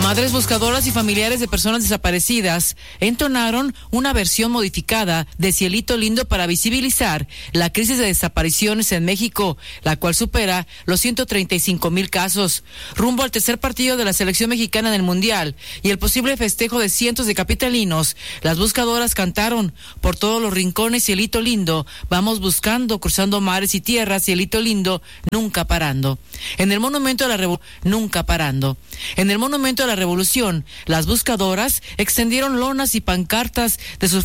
Madres buscadoras y familiares de personas desaparecidas entonaron una versión modificada de Cielito Lindo para visibilizar la crisis de desapariciones en México, la cual supera los 135,000 casos. Rumbo al tercer partido de la selección mexicana en el Mundial y el posible festejo de cientos de capitalinos, las buscadoras cantaron: por todos los rincones, Cielito Lindo, vamos buscando, cruzando mares y tierras, Cielito Lindo, nunca parando. En el monumento a la nunca parando. En el monumento a la Revolución, las buscadoras extendieron lonas y pancartas de sus